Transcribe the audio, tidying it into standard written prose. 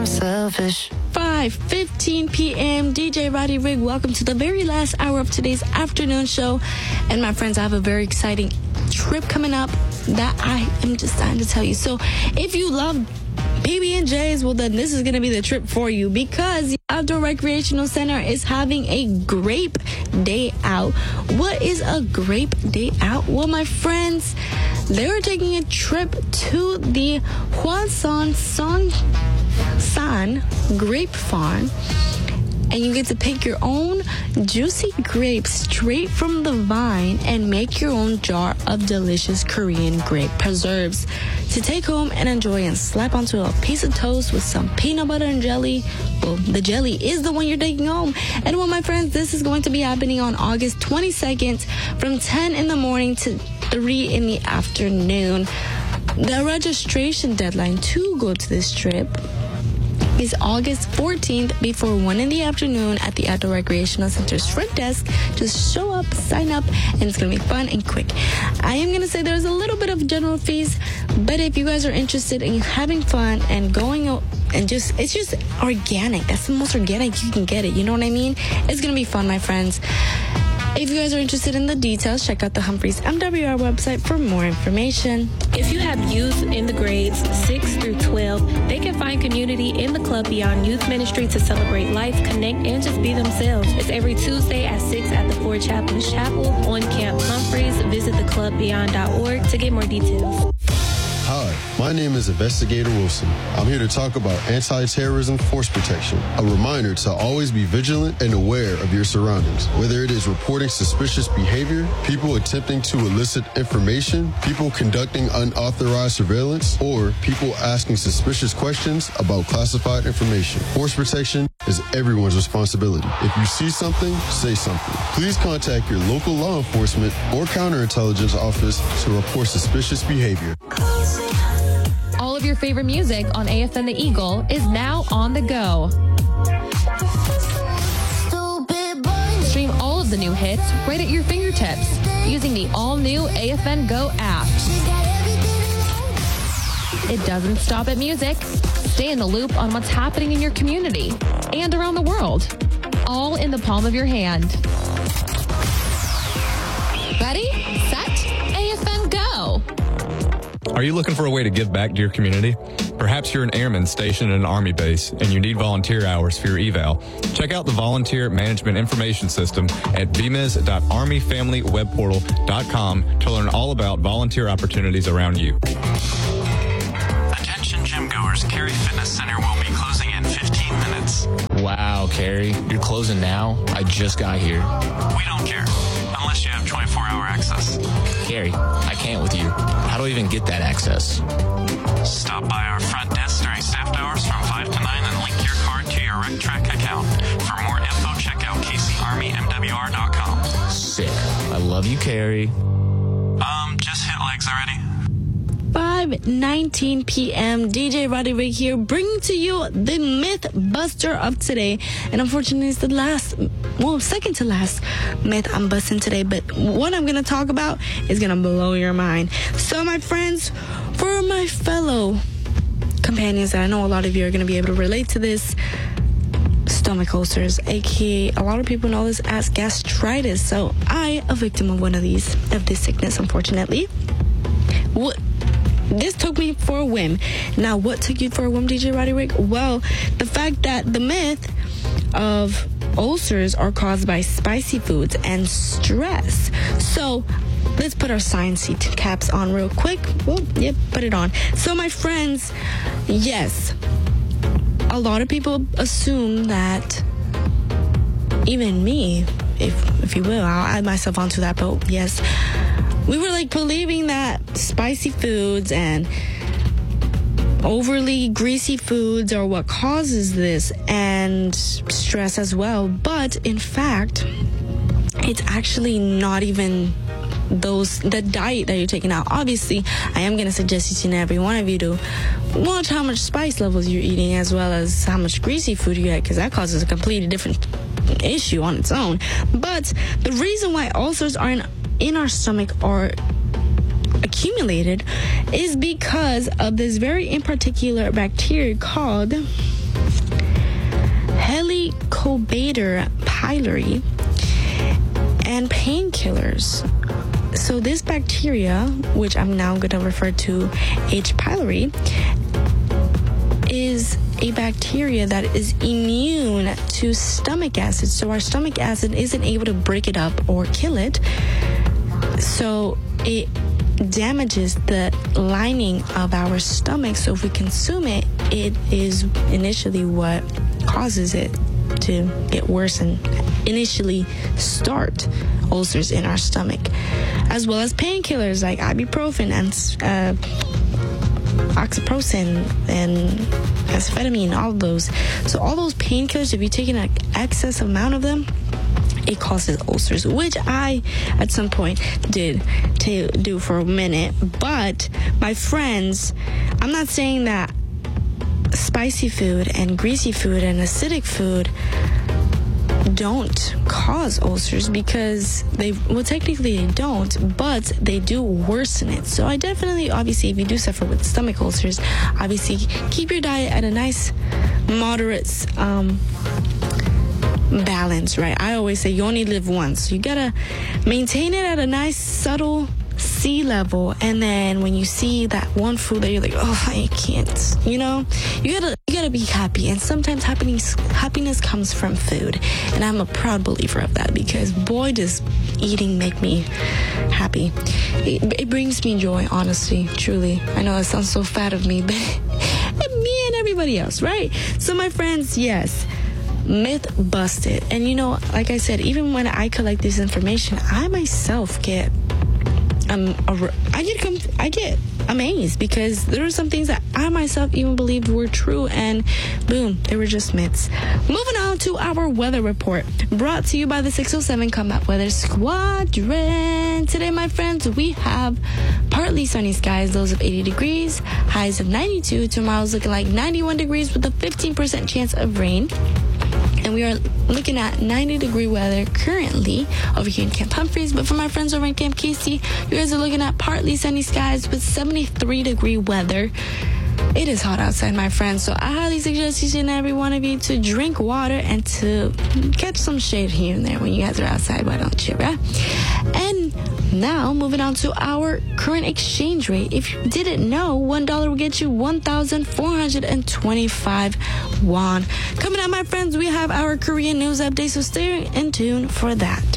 selfish. 5:15 p.m. DJ Roddy Rig, welcome to the very last hour of today's afternoon show. And my friends, I have a very exciting trip coming up that I am just dying to tell you. So if you love PB&Js, well then this is going to be the trip for you, because the Outdoor Recreational Center is having a grape day out. What is a grape day out? Well, my friends, they're taking a trip to the Huasan San Grape Farm, and you get to pick your own juicy grapes straight from the vine and make your own jar of delicious Korean grape preserves to take home and enjoy and slap onto a piece of toast with some peanut butter and jelly. Well, the jelly is the one you're taking home. And well, my friends, this is going to be happening on August 22nd from 10 in the morning to 3 in the afternoon. The registration deadline to go to this trip is August 14th before 1 in the afternoon at the Outdoor Recreational Center's front desk. Just show up, sign up, and it's going to be fun and quick. I am going to say there's a little bit of general fees, but if you guys are interested in having fun and going out and it's just organic. That's the most organic you can get it. You know what I mean? It's going to be fun, my friends. If you guys are interested in the details, check out the Humphreys MWR website for more information. If you have youth in the grades 6 through 12, they can find community in the Club Beyond Youth Ministry to celebrate life, connect, and just be themselves. It's every Tuesday at 6 at the Ford Chaplain's Chapel on Camp Humphreys. Visit theclubbeyond.org to get more details. Hi, my name is Investigator Wilson. I'm here to talk about anti-terrorism force protection. A reminder to always be vigilant and aware of your surroundings. Whether it is reporting suspicious behavior, people attempting to elicit information, people conducting unauthorized surveillance, or people asking suspicious questions about classified information. Force protection is everyone's responsibility. If you see something, say something. Please contact your local law enforcement or counterintelligence office to report suspicious behavior. All of your favorite music on AFN The Eagle is now on the go. Stream all of the new hits right at your fingertips using the all-new AFN Go app. It doesn't stop at music. Stay in the loop on what's happening in your community and around the world, all in the palm of your hand. Ready, set, AFN Go. Are you looking for a way to give back to your community? Perhaps you're an airman stationed at an Army base and you need volunteer hours for your eval. Check out the Volunteer Management Information System at vmis.armyfamilywebportal.com to learn all about volunteer opportunities around you. Attention gym goers, Cary Fitness Center will be closing in 15 minutes. Wow, Cary, you're closing now? I just got here. We don't care, unless you have 24-hour access. Cary, I can't with you. How do I even get that access? Stop by our front desk during staffed hours from 5 to 9 and link your card to your RecTrack account. For more info, check out KCArmyMWR.com. Sick. I love you, Cary. Just hit legs already. 5:19 p.m. DJ Roddy Rig here, bringing to you the myth buster of today. And unfortunately, it's the second to last myth I'm busting today. But what I'm going to talk about is going to blow your mind. So, my friends, for my fellow companions, I know a lot of you are going to be able to relate to this. Stomach ulcers, aka a lot of people know this as gastritis. So, I, a victim of this sickness, unfortunately. This took me for a whim. Now, what took you for a whim, DJ Roddy Rig? Well, the fact that the myth of ulcers are caused by spicy foods and stress. So, let's put our science caps on real quick. Well, yep, put it on. So, my friends, yes, a lot of people assume that, even me, if you will, I'll add myself onto that boat, yes, we were believing that spicy foods and overly greasy foods are what causes this, and stress as well. But in fact, it's actually not even the diet that you're taking out. Obviously, I am going to suggest each and every one of you to watch how much spice levels you're eating as well as how much greasy food you get, because that causes a completely different issue on its own. But the reason why ulcers are in our stomach are accumulated is because of this very in particular bacteria called Helicobacter pylori and painkillers. So this bacteria, which I'm now going to refer to H. pylori, is a bacteria that is immune to stomach acid. So our stomach acid isn't able to break it up or kill it. So it damages the lining of our stomach. So if we consume it, it is initially what causes it to get worse and initially start ulcers in our stomach, as well as painkillers like ibuprofen and oxyprocin and amphetamine, all of those. So all those painkillers, if you take an excess amount of them, it causes ulcers, which I at some point did do for a minute. But my friends, I'm not saying that spicy food and greasy food and acidic food don't cause ulcers, because technically they don't, but they do worsen it. So I definitely, obviously, if you do suffer with stomach ulcers, obviously keep your diet at a nice moderate balance, right? I always say you only live once. You gotta maintain it at a nice subtle sea level, and then when you see that one food that you're like, oh, I can't, you gotta be happy. And sometimes happiness comes from food, and I'm a proud believer of that, because boy, does eating make me happy. It brings me joy, honestly, truly. I know it sounds so fat of me, but me and everybody else, right? So my friends, yes, myth busted. And like I said, even when I collect this information, I myself get I get amazed, because there are some things that I myself even believed were true, and boom, they were just myths. Moving on to our weather report, brought to you by the 607 Combat Weather Squadron. Today, my friends, we have partly sunny skies, lows of 80 degrees, highs of 92. Tomorrow's looking like 91 degrees with a 15% chance of rain. And we are looking at 90-degree weather currently over here in Camp Humphreys. But for my friends over in Camp Casey, you guys are looking at partly sunny skies with 73-degree weather. It is hot outside, my friends, so I highly suggest each and every one of you to drink water and to catch some shade here and there when you guys are outside. Why don't you, right? And now, moving on to our current exchange rate. If you didn't know, $1 will get you 1,425 won. Coming up, my friends, we have our Korean news update, so stay in tune for that.